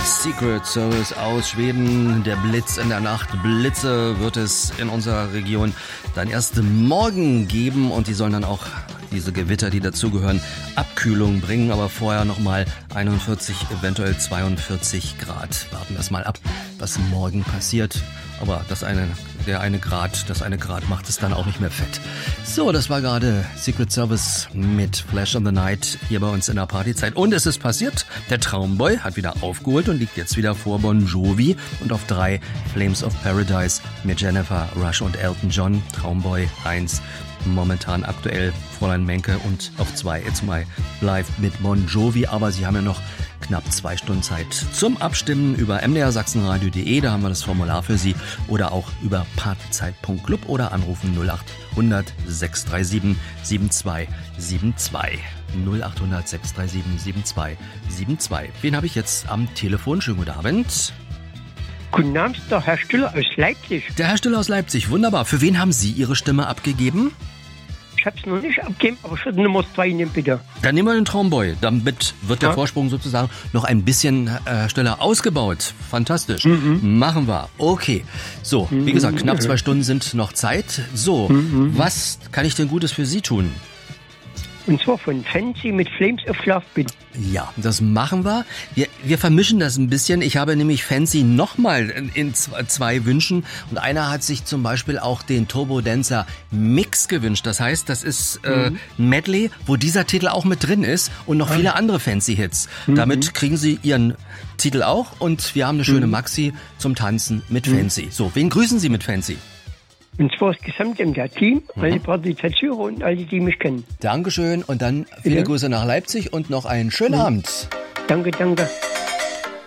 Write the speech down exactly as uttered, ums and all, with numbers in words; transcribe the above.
Secret Service aus Schweden. Der Blitz in der Nacht. Blitze wird es in unserer Region dann erst morgen geben und die sollen dann auch diese Gewitter, die dazugehören, Abkühlung bringen, aber vorher nochmal einundvierzig, eventuell zweiundvierzig Grad. Warten wir es mal ab, was morgen passiert. Aber das eine, der eine Grad, das eine Grad macht es dann auch nicht mehr fett. So, das war gerade Secret Service mit Flash in the Night hier bei uns in der Partyzeit. Und es ist passiert, der Traumboy hat wieder aufgeholt und liegt jetzt wieder vor Bon Jovi. Und auf drei Flames of Paradise mit Jennifer Rush und Elton John. Traumboy eins. Momentan aktuell Fräulein Menke und auf zwei It's My Life mit Bon Jovi, aber Sie haben ja noch knapp zwei Stunden Zeit zum Abstimmen über m d r sachsenradio punkt d e, da haben wir das Formular für Sie, oder auch über partyzeit punkt club oder anrufen null acht hundert sechs drei sieben sieben zwei sieben zwei. null acht hundert sechs drei sieben sieben zwei sieben zwei. Wen habe ich jetzt am Telefon? Schönen guten Abend. Guten Abend, der Herr Stiller aus Leipzig. Der Herr Stiller aus Leipzig, wunderbar. Für wen haben Sie Ihre Stimme abgegeben? Ich habe es noch nicht abgegeben, aber ich würde Nummer zwei nehmen, bitte. Dann nehmen wir den Traumboy. Damit wird der ja. Vorsprung sozusagen noch ein bisschen äh, schneller ausgebaut. Fantastisch. Mhm. Machen wir. Okay. So, mhm. wie gesagt, knapp zwei Stunden sind noch Zeit. So, mhm. was kann ich denn Gutes für Sie tun? Und zwar von Fancy mit Flames of Love, bitte. Ja, das machen wir. wir. Wir vermischen das ein bisschen. Ich habe nämlich Fancy nochmal in, in zwei Wünschen. Und einer hat sich zum Beispiel auch den Turbo Dancer Mix gewünscht. Das heißt, das ist äh, mhm. ein Medley, wo dieser Titel auch mit drin ist und noch viele andere Fancy-Hits. Mhm. Damit kriegen Sie Ihren Titel auch. Und wir haben eine schöne Maxi zum Tanzen mit mhm. Fancy. So, wen grüßen Sie mit Fancy? Und zwar das gesamte Team, mhm. alle Partyzeitzürer und alle, die mich kennen. Dankeschön und dann viele ja. Grüße nach Leipzig und noch einen schönen mhm. Abend. Danke, danke.